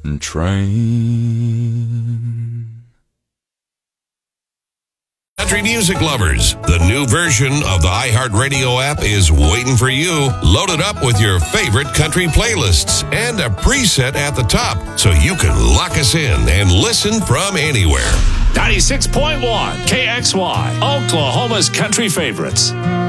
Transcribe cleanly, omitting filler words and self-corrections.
train. Country music lovers, the new version of the iHeartRadio app is waiting for you. Load it up with your favorite country playlists and a preset at the top so you can lock us in and listen from anywhere. 96.1 KXY, Oklahoma's country favorites.